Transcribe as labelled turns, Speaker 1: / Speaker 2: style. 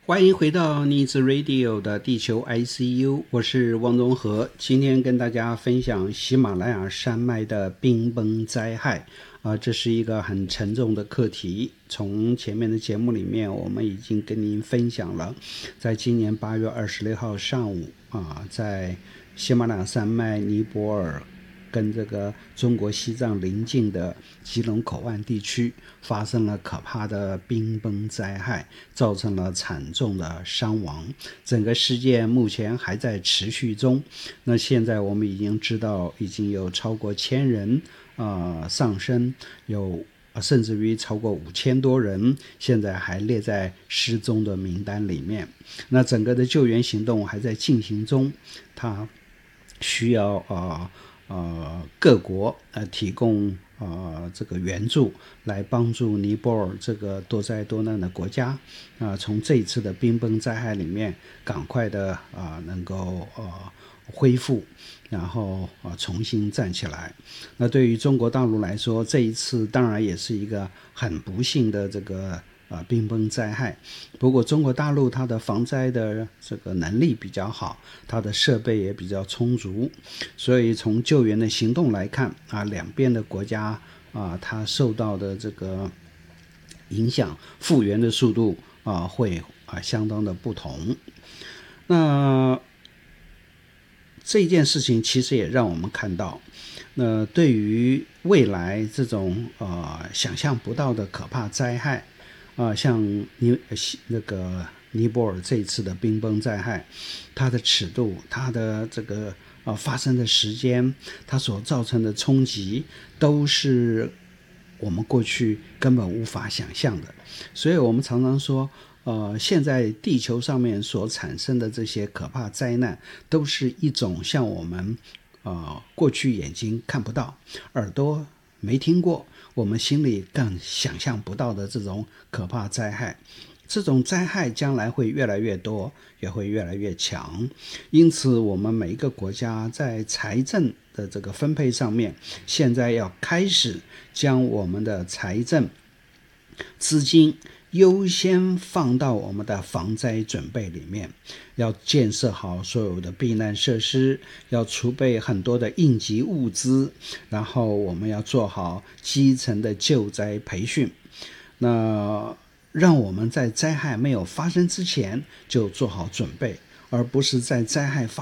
Speaker 1: 欢迎回到逆子 Radio 的地球 ICU， 我是汪宗和。今天跟大家分享喜马拉雅山脉的冰崩灾害这是一个很沉重的课题。从前面的节目里面我们已经跟您分享了，在今年8月26号上午在喜马拉雅山脉尼泊尔跟这个中国西藏邻近的吉隆口岸地区发生了可怕的冰崩灾害，造成了惨重的伤亡。整个事件目前还在持续中，那现在我们已经知道已经有超过1000人丧生，有甚至于超过5000多人现在还列在失踪的名单里面。那整个的救援行动还在进行中，它需要各国提供这个援助，来帮助尼泊尔这个多灾多难的国家从这一次的冰崩灾害里面赶快的能够恢复，然后重新站起来。那对于中国大陆来说，这一次当然也是一个很不幸的这个冰崩灾害。不过中国大陆它的防灾的这个能力比较好，它的设备也比较充足，所以从救援的行动来看两边的国家它受到的这个影响复原的速度会相当的不同。那这件事情其实也让我们看到，那对于未来这种想象不到的可怕灾害像那个尼泊尔这一次的冰崩灾害，它的尺度，它的这个发生的时间，它所造成的冲击，都是我们过去根本无法想象的。所以我们常常说现在地球上面所产生的这些可怕灾难，都是一种像我们过去眼睛看不到，耳朵没听过，我们心里更想象不到的这种可怕灾害。这种灾害将来会越来越多，也会越来越强。因此我们每一个国家在财政的这个分配上面，现在要开始将我们的财政资金优先放到我们的防灾准备里面，要建设好所有的避难设施，要储备很多的应急物资，然后我们要做好基层的救灾培训，那让我们在灾害没有发生之前就做好准备，而不是在灾害发